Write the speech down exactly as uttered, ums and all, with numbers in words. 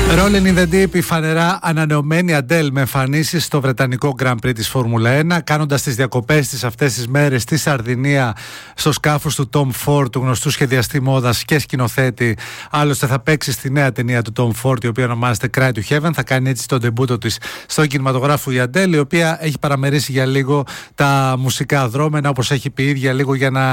Rolling in the Deep, η φανερά ανανεωμένη Αντέλ με εμφανίσεις στο Βρετανικό Grand Prix της Φόρμουλα ένα, κάνοντας τις διακοπές της αυτές τις μέρες στη Σαρδινία στο σκάφος του Tom Ford, του γνωστού σχεδιαστή μόδας και σκηνοθέτη. Άλλωστε θα παίξει στη νέα ταινία του Tom Ford, η οποία ονομάζεται Cry to Heaven. Θα κάνει έτσι τον ντεμπούτο της στο κινηματογράφο η Αντέλ, η οποία έχει παραμερίσει για λίγο τα μουσικά δρόμενα, όπως έχει πει η ίδια, λίγο για να